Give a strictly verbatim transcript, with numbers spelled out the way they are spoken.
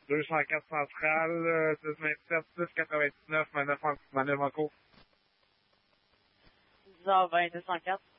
deux cent quatre centrale, euh, dix vingt-sept, dix quatre-vingt-dix-neuf, manœuvre en, manœuvre en cours. dix heures vingt, deux cent quatre.